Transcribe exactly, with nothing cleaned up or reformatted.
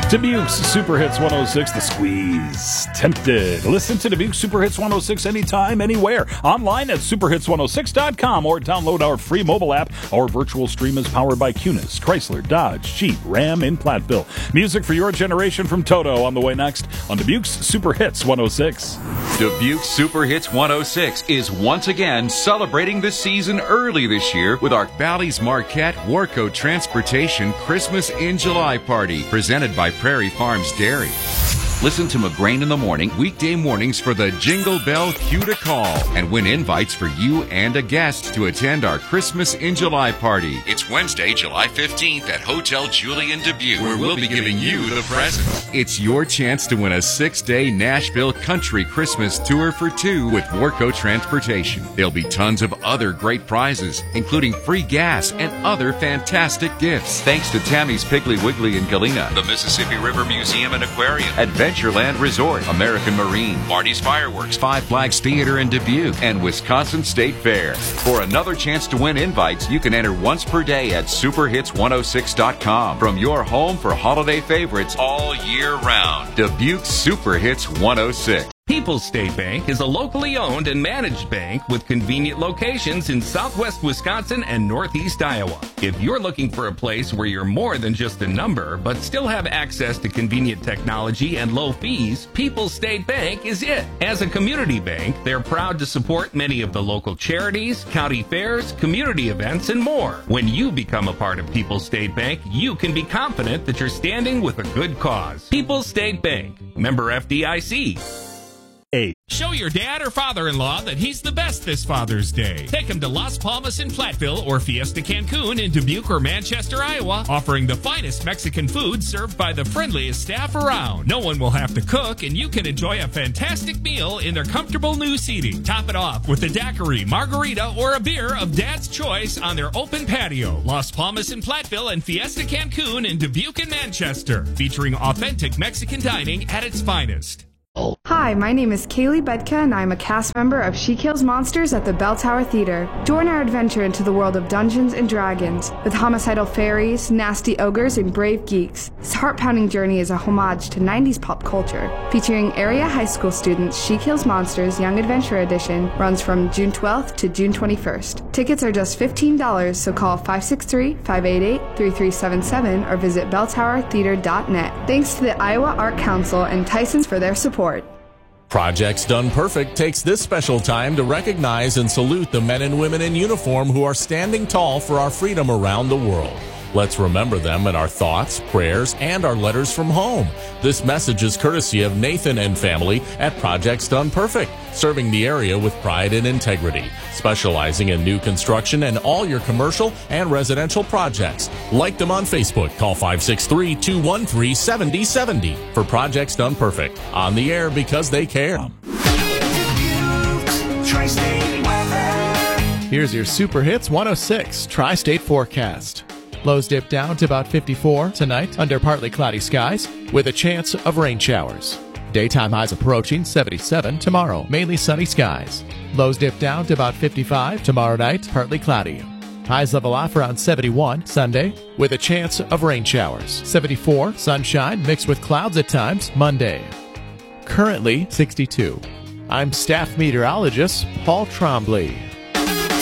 Dubuque's Super Hits one oh six, The Squeeze. Tempted. Listen to Dubuque's Super Hits one oh six anytime, anywhere. Online at super hits one oh six dot com or download our free mobile app. Our virtual stream is powered by Cunis, Chrysler, Dodge, Jeep, Ram in Platteville. Music for your generation from Toto on the way next on Dubuque's Super Hits one oh six. Dubuque's Super Hits one oh six is once again celebrating the season early this year with our Bally's Marquette Warco Transportation Christmas in July party presented by Prairie Farms Dairy. Listen to McGrain in the Morning weekday mornings for the Jingle Bell Cue to Call and win invites for you and a guest to attend our Christmas in July party. It's Wednesday, July fifteenth at Hotel Julian Dubuque, where we'll be giving you the presents. It's your chance to win a six-day Nashville Country Christmas tour for two with Warco Transportation. There'll be tons of other great prizes, including free gas and other fantastic gifts. Thanks to Tammy's Piggly Wiggly in Galena, the Mississippi River Museum and Aquarium, Adventureland Resort, American Marine, Marty's Fireworks, Five Flags Theater in Dubuque, and Wisconsin State Fair. For another chance to win invites, you can enter once per day at super hits one oh six dot com. From your home for holiday favorites all year round. Dubuque's Super Hits one oh six. People's State Bank is a locally owned and managed bank with convenient locations in southwest Wisconsin and northeast Iowa. If you're looking for a place where you're more than just a number, but still have access to convenient technology and low fees, People's State Bank is it. As a community bank, they're proud to support many of the local charities, county fairs, community events, and more. When you become a part of People's State Bank, you can be confident that you're standing with a good cause. People's State Bank, member F D I C. Eight. Show your dad or father-in-law that he's the best this Father's Day. Take him to Las Palmas in Platteville or Fiesta Cancun in Dubuque or Manchester, Iowa, offering the finest Mexican food served by the friendliest staff around. No one will have to cook, and you can enjoy a fantastic meal in their comfortable new seating. Top it off with a daiquiri, margarita, or a beer of Dad's choice on their open patio. Las Palmas in Platteville and Fiesta Cancun in Dubuque and Manchester, featuring authentic Mexican dining at its finest. Hi, my name is Kaylee Bedka, and I'm a cast member of She Kills Monsters at the Bell Tower Theater. Join our adventure into the world of Dungeons and Dragons with homicidal fairies, nasty ogres, and brave geeks. This heart-pounding journey is a homage to nineties pop culture. Featuring area high school students, She Kills Monsters Young Adventure Edition runs from June twelfth to June twenty-first. Tickets are just fifteen dollars, so call five six three, five eight eight, three three seven seven or visit bell tower theater dot net. Thanks to the Iowa Art Council and Tyson's for their support. Projects Done Perfect takes this special time to recognize and salute the men and women in uniform who are standing tall for our freedom around the world. Let's remember them in our thoughts, prayers, and our letters from home. This message is courtesy of Nathan and family at Projects Done Perfect, serving the area with pride and integrity, specializing in new construction and all your commercial and residential projects. Like them on Facebook. Call five six three, two one three, seven zero seven zero for Projects Done Perfect. On the air because they care. Here's your Super Hits one oh six Tri-State forecast. Lows dip down to about fifty-four tonight under partly cloudy skies with a chance of rain showers. Daytime highs approaching seventy-seven tomorrow, mainly sunny skies. Lows dip down to about fifty-five tomorrow night, partly cloudy. Highs level off around seventy-one Sunday with a chance of rain showers. seventy-four sunshine mixed with clouds at times Monday. Currently sixty-two. I'm staff meteorologist Paul Trombley.